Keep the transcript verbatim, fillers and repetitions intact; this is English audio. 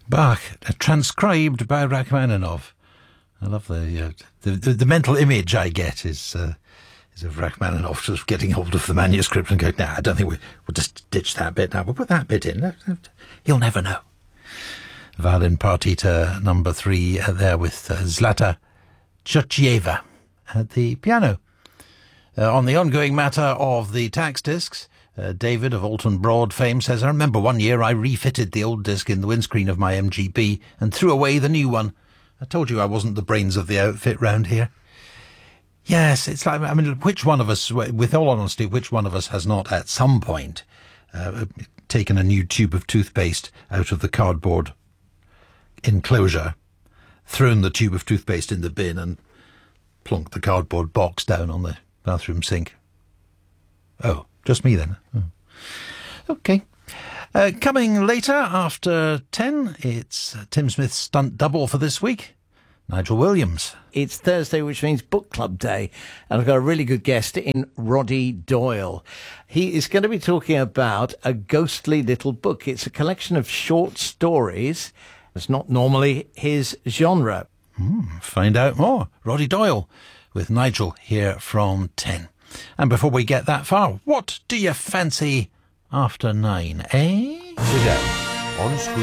Bach, transcribed by Rachmaninoff. I love the, uh, the, the the mental image I get is uh, is of Rachmaninoff just getting hold of the manuscript and going, nah, I don't think we, we'll just ditch that bit now. We'll put that bit in. He'll never know. Violin Partita number three uh, there with uh, Zlata Churchieva at the piano. Uh, on the ongoing matter of the tax discs, uh, David of Alton Broad fame says, I remember one year I refitted the old disc in the windscreen of my M G B and threw away the new one. I told you I wasn't the brains of the outfit round here. Yes, it's like, I mean, which one of us, with all honesty, which one of us has not at some point uh, taken a new tube of toothpaste out of the cardboard enclosure, thrown the tube of toothpaste in the bin and plonked the cardboard box down on the bathroom sink? Oh, just me then. Oh. Okay. Uh, coming later after ten, it's Tim Smith's stunt double for this week, Nigel Williams. It's Thursday, which means book club day, and I've got a really good guest in Roddy Doyle. He is going to be talking about A Ghostly Little Book. It's a collection of short stories. It's not normally his genre. Mm, find out more. Roddy Doyle with Nigel here from ten. And before we get that far, what do you fancy after nine, eh? Today, on screen.